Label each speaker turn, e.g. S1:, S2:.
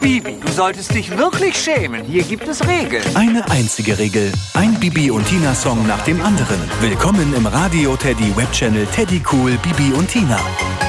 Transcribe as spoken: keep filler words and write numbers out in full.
S1: Bibi, du solltest dich wirklich schämen. Hier gibt es Regeln.
S2: Eine einzige Regel. Ein Bibi und Tina Song nach dem anderen. Willkommen im Radio Teddy Webchannel Teddy Cool Bibi und Tina.